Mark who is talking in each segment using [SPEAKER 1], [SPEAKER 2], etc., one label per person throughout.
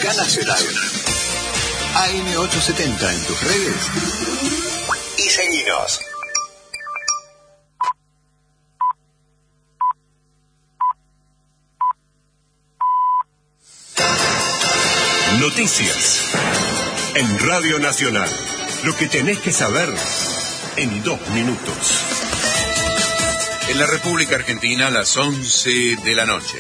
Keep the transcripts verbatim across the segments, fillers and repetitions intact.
[SPEAKER 1] Acá Nacional. A M ochocientos setenta en tus redes. Y seguinos.
[SPEAKER 2] Noticias en Radio Nacional. Lo que tenés que saber en dos minutos.
[SPEAKER 3] En la República Argentina, a las once de la noche.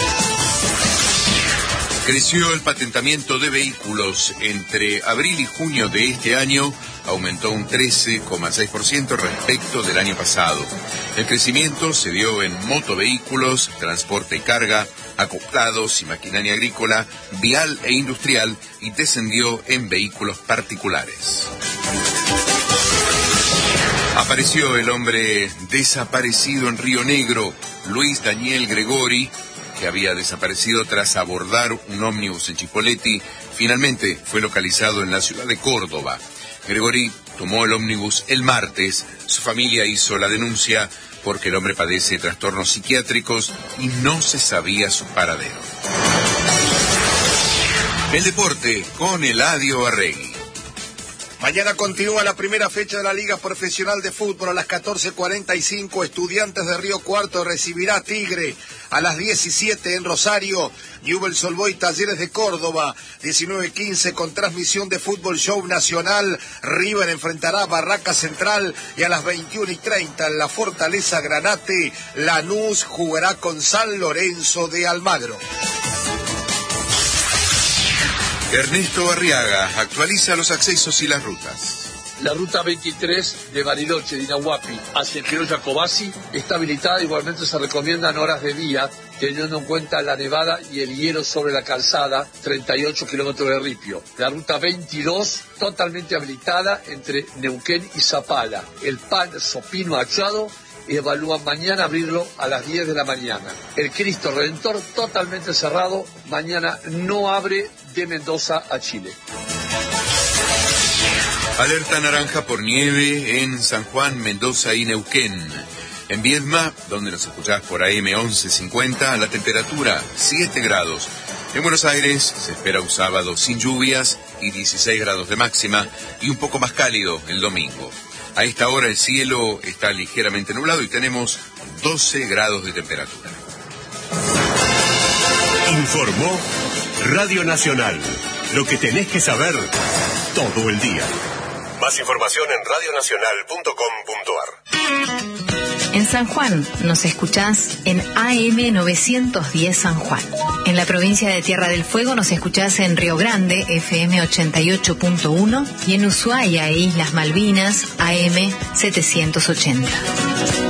[SPEAKER 3] Creció el patentamiento de vehículos entre abril y junio de este año, aumentó un trece coma seis por ciento respecto del año pasado. El crecimiento se dio en motovehículos, transporte y carga, acoplados y maquinaria agrícola, vial e industrial, y descendió en vehículos particulares. Apareció el hombre desaparecido en Río Negro, Luis Daniel Gregori, que había desaparecido tras abordar un ómnibus en Chipoleti. Finalmente fue localizado en la ciudad de Córdoba. Gregori tomó el ómnibus el martes. Su familia hizo la denuncia porque el hombre padece trastornos psiquiátricos y no se sabía su paradero. El deporte con Eladio Arregui.
[SPEAKER 4] Mañana continúa la primera fecha de la Liga Profesional de Fútbol. A las catorce cuarenta y cinco, Estudiantes de Río Cuarto recibirá a Tigre. A las diecisiete en Rosario, Newell's Old Boys Talleres de Córdoba. diecinueve quince con transmisión de Fútbol Show Nacional, River enfrentará a Barraca Central. Y a las veintiuna y treinta en la Fortaleza Granate, Lanús jugará con San Lorenzo de Almagro.
[SPEAKER 3] Ernesto Arriaga actualiza los accesos y las rutas.
[SPEAKER 5] La ruta veintitrés de Bariloche, de Inahuapi, hacia el Criolla Cobasi, está habilitada. Igualmente se recomiendan horas de día, teniendo en cuenta la nevada y el hielo sobre la calzada, treinta y ocho kilómetros de ripio. La ruta veintidós, totalmente habilitada entre Neuquén y Zapala. El Pan Sopino Achado, evalúan mañana abrirlo a las diez de la mañana. El Cristo Redentor, totalmente cerrado, mañana no abre de Mendoza a Chile.
[SPEAKER 3] Alerta naranja por nieve en San Juan, Mendoza y Neuquén. En Viedma, donde nos escuchás por A M once cincuenta, la temperatura siete grados. En Buenos Aires se espera un sábado sin lluvias y dieciséis grados de máxima, y un poco más cálido el domingo. A esta hora el cielo está ligeramente nublado y tenemos doce grados de temperatura.
[SPEAKER 2] Informó Radio Nacional. Lo que tenés que saber todo el día. Más información en radio nacional punto com punto a r.
[SPEAKER 6] En San Juan nos escuchás en A M novecientos diez San Juan. En la provincia de Tierra del Fuego nos escuchás en Río Grande, F M ochenta y ocho punto uno, y en Ushuaia e Islas Malvinas, A M setecientos ochenta.